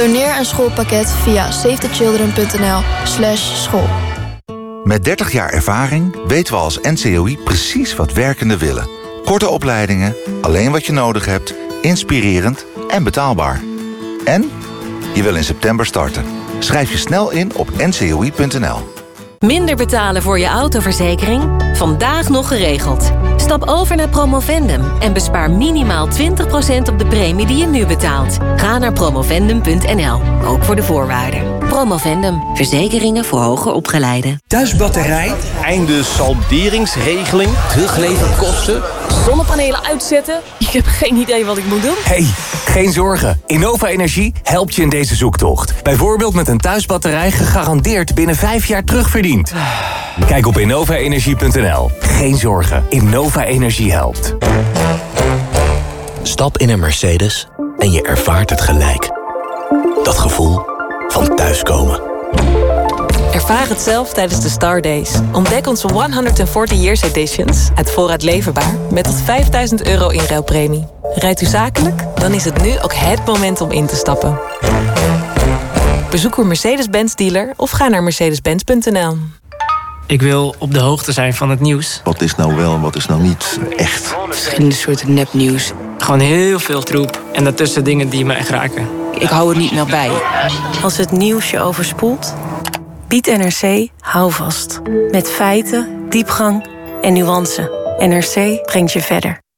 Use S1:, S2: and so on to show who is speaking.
S1: Doneer een schoolpakket via safetychildren.nl/school.
S2: Met 30 jaar ervaring weten we als NCOI precies wat werkenden willen. Korte opleidingen, alleen wat je nodig hebt, inspirerend en betaalbaar. En je wil in september starten. Schrijf je snel in op ncoi.nl.
S3: Minder betalen voor je autoverzekering? Vandaag nog geregeld. Stap over naar Promovendum en bespaar minimaal 20% op de premie die je nu betaalt. Ga naar promovendum.nl, ook voor de voorwaarden. Promovendum, verzekeringen voor hoger opgeleiden.
S4: Thuisbatterij, einde salderingsregeling, terugleverkosten,
S5: zonnepanelen uitzetten? Ik heb geen idee wat ik moet doen.
S4: Hey, geen zorgen. Innova Energie helpt je in deze zoektocht. Bijvoorbeeld met een thuisbatterij gegarandeerd binnen 5 jaar terugverdiend. Kijk op innovaenergie.nl. Geen zorgen. Innova Energie helpt.
S6: Stap in een Mercedes en je ervaart het gelijk. Dat gevoel van thuiskomen.
S5: Ervaar het zelf tijdens de Star Days. Ontdek onze 140 Years Editions uit voorraad leverbaar met tot €5.000 in ruilpremie. Rijdt u zakelijk? Dan is het nu ook het moment om in te stappen. Bezoek uw Mercedes-Benz dealer of ga naar mercedes-benz.nl.
S7: Ik wil op de hoogte zijn van het nieuws.
S8: Wat is nou wel en wat is nou niet echt?
S9: Verschillende soorten nepnieuws.
S7: Gewoon heel veel troep. En daartussen dingen die me echt raken.
S9: Ik hou er niet meer bij.
S3: Als het nieuws je overspoelt, biedt NRC houvast. Met feiten, diepgang en nuance. NRC brengt je verder.